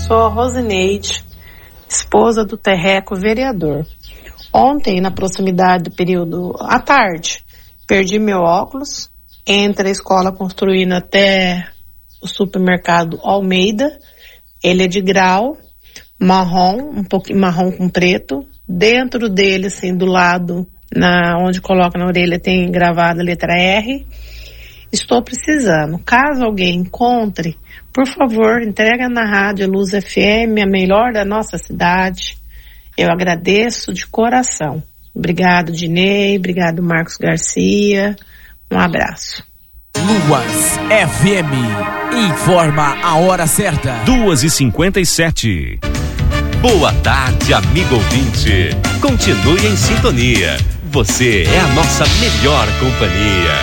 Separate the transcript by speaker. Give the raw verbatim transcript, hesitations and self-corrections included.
Speaker 1: sou a Rosineide, esposa do Terreco vereador. Ontem, na proximidade do período à tarde, perdi meu óculos entre a escola construindo até o supermercado Almeida. Ele é de grau, marrom, um pouquinho marrom com preto. Dentro dele, assim, do lado, na, onde coloca na orelha, tem gravada a letra R. Estou precisando. Caso alguém encontre, por favor, entrega na Rádio Luz F M, a melhor da nossa cidade. Eu agradeço de coração. Obrigado, Dinei. Obrigado, Marcos Garcia. Um abraço.
Speaker 2: Luz F M informa a hora certa.
Speaker 3: duas e cinquenta e sete. Boa tarde, amigo ouvinte. Continue em sintonia. Você é a nossa melhor companhia.